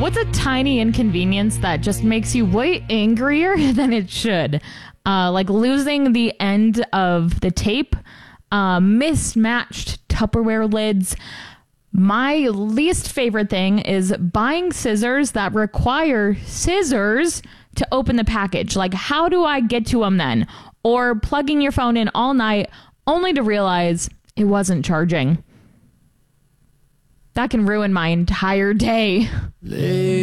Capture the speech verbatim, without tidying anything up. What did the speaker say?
What's a tiny inconvenience that just makes you way angrier than it should? Uh, like losing the end of the tape, uh, mismatched Tupperware lids. My least favorite thing is buying scissors that require scissors to open the package. Like, how do I get to them then? Or plugging your phone in all night only to realize it wasn't charging. That can ruin my entire day.